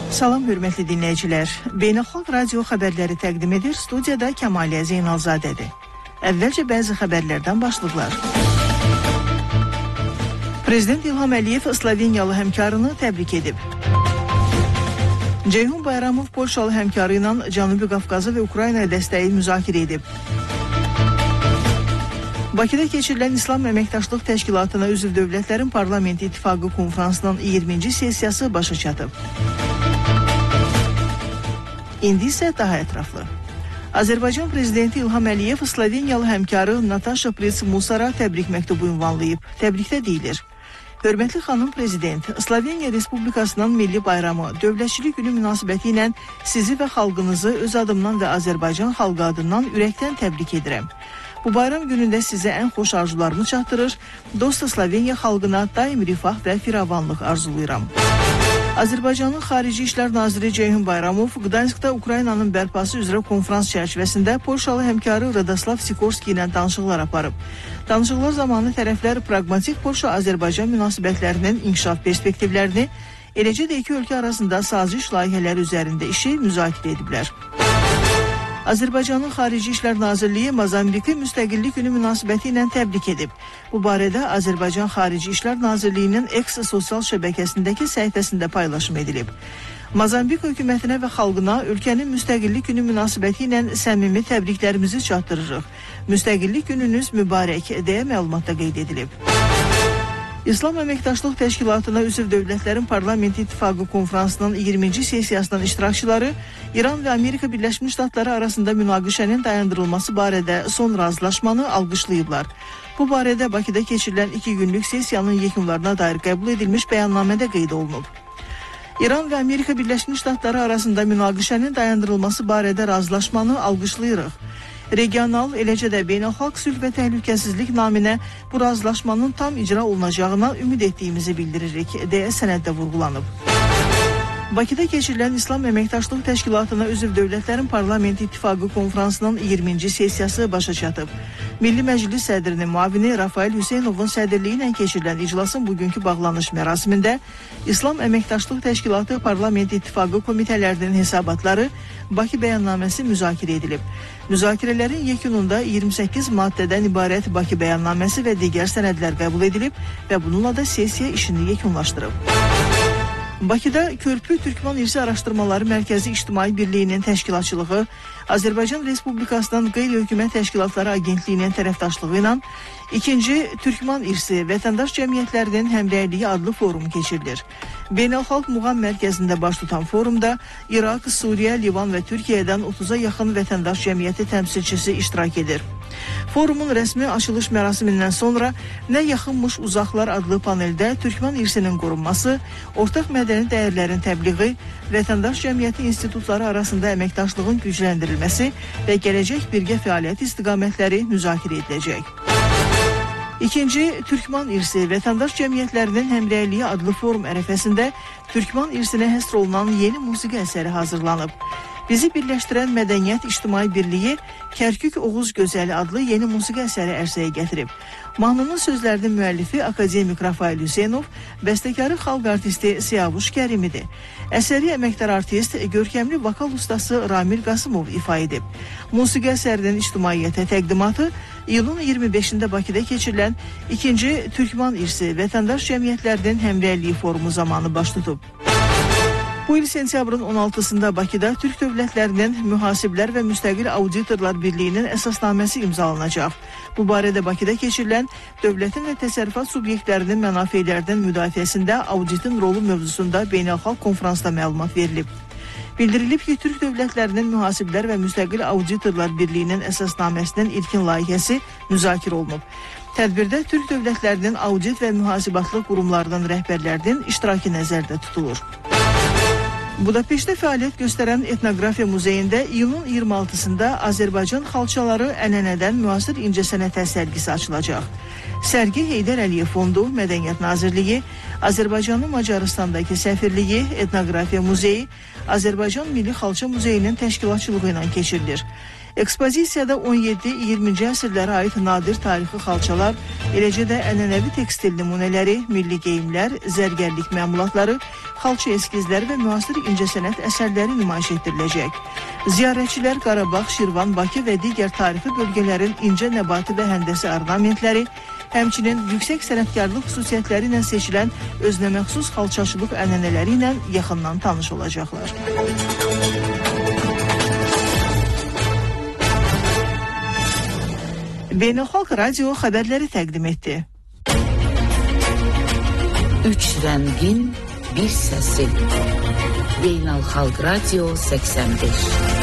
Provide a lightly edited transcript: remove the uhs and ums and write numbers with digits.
Salam hörmətli dinləyicilər. Beynəlxalq radio xəbərləri təqdim edir. Studiyada Kəmaliyə Zeynalzadədir. Əvvəlcə bəzi xəbərlərdən başlıqlar. Prezident İlham Əliyev Sloveniyalı həmkarını təbrik edib. Ceyhun Bayramov Polşalı həmkarı ilə Cənubi Qafqazı və Ukraynaya dəstəyi müzakirə edib. Bakıda keçirilən İslam Əməkdaşlıq Təşkilatına üzv dövlətlərin Parlament İttifaqı konfransının 20-ci sessiyası başa çatıb. İndi isə daha ətraflı. Azərbaycan Prezidenti İlham Əliyev Sloveniyalı həmkarı Nataşa Pirc Musara təbrik məktubu ünvanlayıb. Təbrikdə deyilir: Hörmətli xanım Prezident, Sloveniya Respublikasının milli bayramı, dövlətçilik günü münasibəti ilə sizi və xalqınızı öz adımdan və Azərbaycan xalqı adından ürəkdən təbrik edirəm. Bu bayram günündə sizə ən xoş arzularımı çatdırır, dost Sloveniya xalqına daim rifah və firavanlıq arzulayıram. Azərbaycanın Xarici İşlər Naziri Ceyhun Bayramov Qdanskda Ukraynanın bərpası üzrə konfrans çərçivəsində Polşalı həmkarı Radoslav Sikorski ilə danışıqlar aparıb. Danışıqlar zamanı tərəflər praqmatik Polşa-Azərbaycan münasibətlərinin inkişaf perspektivlərini, eləcə də iki ölkə arasında saziş layihələri üzərində işi müzakirə ediblər. Azərbaycanın Xarici İşlər Nazirliyi Mozambiki müstəqillik günü münasibəti ilə təbrik edib. Bu barədə Azərbaycan Xarici İşlər Nazirliyinin X sosial şəbəkəsindəki səhifəsində paylaşım edilib. Mozambik hökumətinə və xalqına ölkənin müstəqillik günü münasibəti ilə səmimi təbriklərimizi çatdırırıq. Müstəqillik gününüz mübarək deyə məlumatda qeyd edilib. İslam Əməkdaşlıq Təşkilatına üzv dövlətlərin Parlament İttifaqı konfransının 20-ci sessiyasının iştirakçıları İran və Amerika Birləşmiş Ştatları arasında münaqişənin dayandırılması barədə son razılaşmanı alqışlayıblar. Bu barədə Bakıda keçirilən 2 günlük sessiyanın yekunlarına dair qəbul edilmiş bəyannamədə qeyd olunub. İran və Amerika Birləşmiş Ştatları arasında münaqişənin dayandırılması barədə razılaşmanı alqışlayırıq. Regional, eləcə də beynəlxalq sülh və təhlükəsizlik naminə bu razılaşmanın tam icra olunacağına ümid etdiyimizi bildiririk, deyə sənəddə vurğulanıb. Bakıda keçirilən İslam Əməkdaşlıq Təşkilatına üzv dövlətlərin Parlament İttifaqı konfransının 20-ci sessiyası başa çatıb. Milli Məclis sədrinin müavini Rafael Hüseynovun sədrliyi ilə keçirilən iclasın bugünkü bağlanış mərasimində İslam Əməkdaşlıq Təşkilatı Parlament İttifaqı komitələrinin hesabatları, Bakı bəyannaməsi müzakirə edilib. Müzakirələrin yekununda 28 maddədən ibarət Bakı bəyannaməsi və digər sənədlər qəbul edilib və bununla da sessiya işini yekunlaşdırıb. Bakıda Körpü Türkmen İrsi Araşdırmaları Mərkəzi İctimai Birliyinin təşkilatçılığı, Azərbaycan Respublikasının Qeyri-Hökumət Təşkilatları Agentliyinin tərəfdaşlığı ilə 2-ci Türkmen İrsi Vətəndaş Cəmiyyətlərinin Həmrəyliyi adlı forumu keçirilir. Beynəlxalq Muğam Mərkəzində baş tutan forumda İraq, Suriyə, Livan və Türkiyədən 30-a yaxın vətəndaş cəmiyyəti təmsilçisi iştirak edir. Forumun rəsmi açılış mərasimindən sonra Nə yaxınmış uzaqlar adlı paneldə Türkmen irsinin qorunması, ortaq mədəni dəyərlərin təbliği, vətəndaş cəmiyyəti institutları arasında əməkdaşlığın gücləndirilməsi və gələcək birgə fəaliyyət istiqamətləri müzakirə ediləcək. 2-ci Türkmen İrsi Vətəndaş Cəmiyyətlərinin Həmrəyliyi adlı forum ərəfəsində Türkmen irsinə həsr olunan yeni musiqi əsəri hazırlanıb. Bizi birləşdirən Mədəniyyət İctimai Birliyi Kərkük Oğuz Gözəli adlı yeni musiqi əsəri ərsəyə gətirib. Mahnının sözlərinin müəllifi akademik Rafael Hüseynov, bəstəkarı xalq artisti Siyavuş Kərimidir. Əsəri əməkdar artist, görkəmli vokal ustası Ramil Qasımov ifa edib. Musiqi əsərinin ictimaiyyətə təqdimatı iyulun 25-də Bakıda keçirilən 2-ci Türkmen İrsi Vətəndaş Cəmiyyətlərinin Həmrəyliyi forumu zamanı baş tutub. Bu il sentyabrın 16-sında Bakıda Türk dövlətlərinin Mühasiblər və Müstəqil Auditorlar Birliyinin əsasnaməsi imzalanacaq. Bu barədə Bakıda keçirilən dövlətin və təsərrüfat subyektlərinin mənafelərinin müdafiəsində auditin rolu mövzusunda beynəlxalq konfransda məlumat verilib. Bildirilib ki, Türk dövlətlərinin Mühasiblər və Müstəqil Auditorlar Birliyinin əsasnaməsinin ilkin layihəsi müzakirə olunub. Tədbirdə Türk dövlətlərinin audit və mühasibatlıq qurumlarının rəhbərlərinin iştirakı nəzərdə tutulur. Budapeştdə fəaliyyət göstərən Etnografiya Muzeyində iyunun 26-sında Azərbaycan xalçaları ənənədən müasir incəsənət sərgisi açılacaq. Sərgi Heydər Əliyev Fondu, Mədəniyyət Nazirliyi, Azərbaycanın Macaristandakı səfirliyi, Etnografiya Muzeyi, Azərbaycan Milli Xalça Muzeyinin təşkilatçılığı ilə keçirilir. Ekspozisiyada 17-20-ci əsrlərə aid nadir tarixi xalçalar, eləcə də ənənəvi tekstil nümunələri, milli geyimlər, zərgərlik məmulatları, xalça eskizləri və müasir incəsənət əsərləri nümayiş etdiriləcək. Ziyarətçilər Qarabağ, Şirvan, Bakı və digər tarixi bölgələrin incə nəbati və həndəsi ornamentləri, həmçinin yüksək sənətkarlıq xüsusiyyətləri ilə seçilən özünəməxsus xalçaçılıq ənənələri ilə yaxından tanış olacaqlar. Beynəlxalq Radio xəbərləri təqdim etdi. 3 rəngin bir səsi. Beynəlxalq Radio 85.